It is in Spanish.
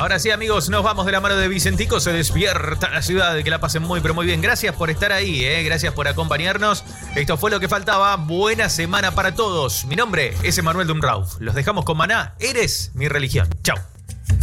Ahora sí, amigos, nos vamos de la mano de Vicentico. Se despierta la ciudad. Que la pasen muy, pero muy bien. Gracias por estar ahí, gracias por acompañarnos. Esto fue lo que faltaba. Buena semana para todos. Mi nombre es Emanuel Dunrauf. Los dejamos con Maná. Eres mi religión. Chau.